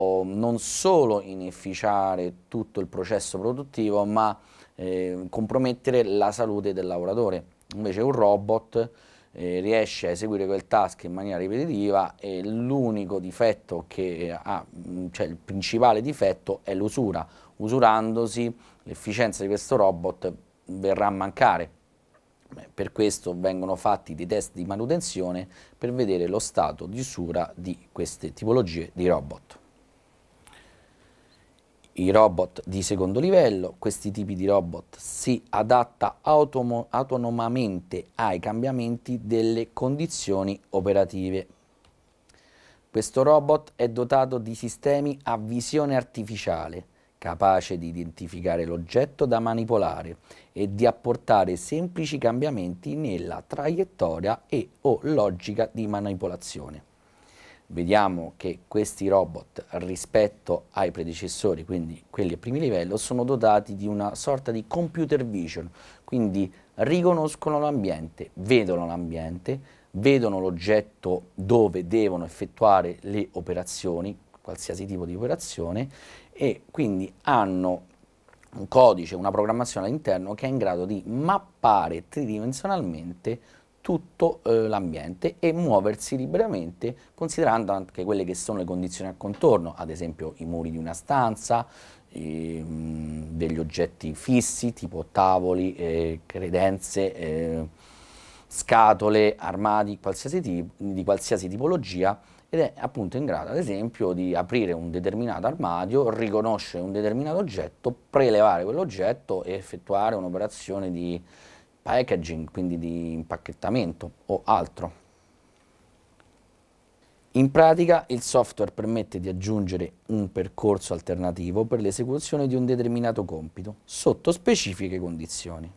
non solo inefficiare tutto il processo produttivo, ma compromettere la salute del lavoratore. Invece un robot riesce a eseguire quel task in maniera ripetitiva e l'unico difetto che ha, cioè il principale difetto è l'usura. Usurandosi, l'efficienza di questo robot verrà a mancare. Per questo vengono fatti dei test di manutenzione per vedere lo stato di usura di queste tipologie di robot. I robot di secondo livello, questi tipi di robot si adatta autonomamente ai cambiamenti delle condizioni operative. Questo robot è dotato di sistemi a visione artificiale, capace di identificare l'oggetto da manipolare e di apportare semplici cambiamenti nella traiettoria e o logica di manipolazione. Vediamo che questi robot, rispetto ai predecessori, quindi quelli a primo livello, sono dotati di una sorta di computer vision, quindi riconoscono l'ambiente, vedono l'oggetto dove devono effettuare le operazioni, qualsiasi tipo di operazione, e quindi hanno un codice, una programmazione all'interno che è in grado di mappare tridimensionalmente tutto l'ambiente e muoversi liberamente, considerando anche quelle che sono le condizioni al contorno, ad esempio i muri di una stanza, degli oggetti fissi tipo tavoli, credenze, scatole, armadi di qualsiasi tipologia, ed è appunto in grado ad esempio di aprire un determinato armadio, riconoscere un determinato oggetto, prelevare quell'oggetto e effettuare un'operazione di packaging, quindi di impacchettamento o altro. In pratica il software permette di aggiungere un percorso alternativo per l'esecuzione di un determinato compito sotto specifiche condizioni.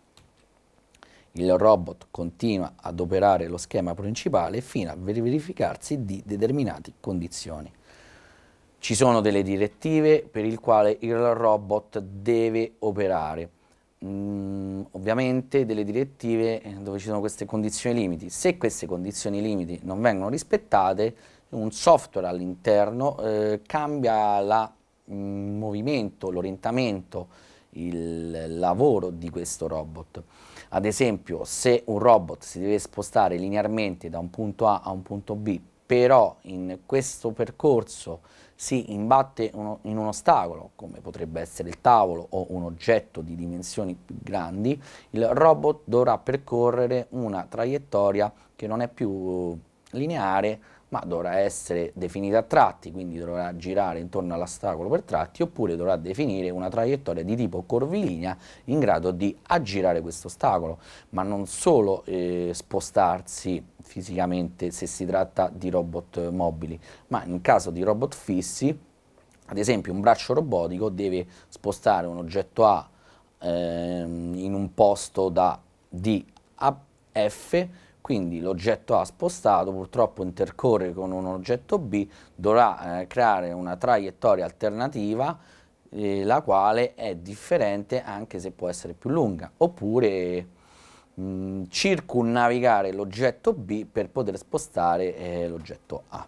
Il robot continua ad operare lo schema principale fino a verificarsi di determinate condizioni. Ci sono delle direttive per il quale il robot deve operare. Ovviamente delle direttive dove ci sono queste condizioni limiti. Se queste condizioni limiti non vengono rispettate, un software all'interno cambia il movimento, l'orientamento, il lavoro di questo robot. Ad esempio, se un robot si deve spostare linearmente da un punto A a un punto B, però in questo percorso si imbatte in un ostacolo, come potrebbe essere il tavolo o un oggetto di dimensioni più grandi, il robot dovrà percorrere una traiettoria che non è più lineare, ma dovrà essere definita a tratti, quindi dovrà girare intorno all'ostacolo per tratti, oppure dovrà definire una traiettoria di tipo curvilinea in grado di aggirare questo ostacolo, ma non solo spostarsi fisicamente se si tratta di robot mobili, ma in caso di robot fissi, ad esempio un braccio robotico deve spostare un oggetto A in un posto da D a F, quindi l'oggetto A spostato purtroppo intercorre con un oggetto B, dovrà creare una traiettoria alternativa, la quale è differente anche se può essere più lunga, oppure circumnavigare l'oggetto B per poter spostare l'oggetto A.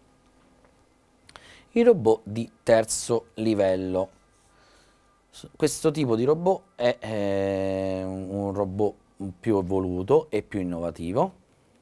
I robot di terzo livello. Questo tipo di robot è un robot più evoluto e più innovativo.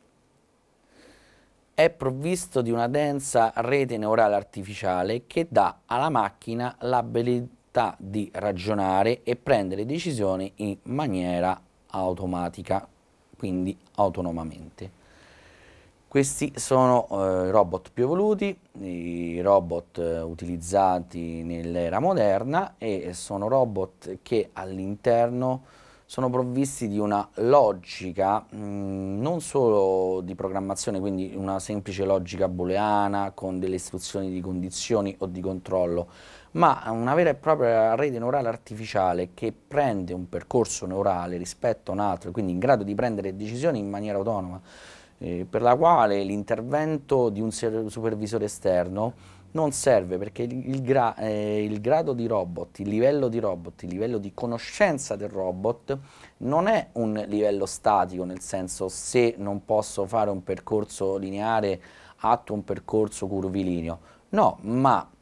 È provvisto di una densa rete neurale artificiale che dà alla macchina l'abilità di ragionare e prendere decisioni in maniera automatica, quindi autonomamente. Questi sono i robot più evoluti, i robot utilizzati nell'era moderna, e sono robot che all'interno sono provvisti di una logica non solo di programmazione, quindi una semplice logica booleana con delle istruzioni di condizioni o di controllo, ma una vera e propria rete neurale artificiale che prende un percorso neurale rispetto a un altro, quindi in grado di prendere decisioni in maniera autonoma, per la quale l'intervento di un supervisore esterno non serve, perché il grado di robot, il livello di robot, il livello di conoscenza del robot non è un livello statico, nel senso, se non posso fare un percorso lineare attuo un percorso curvilineo, no, ma